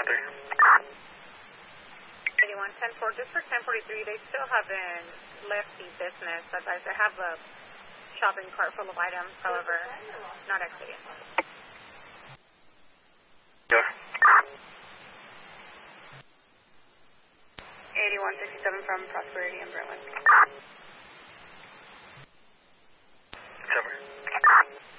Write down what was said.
8110 just for 1043, they still haven't left the business. Otherwise, I have a shopping cart full of items, however, not exiting. Yeah. 8167 from Prosperity in Brentwood.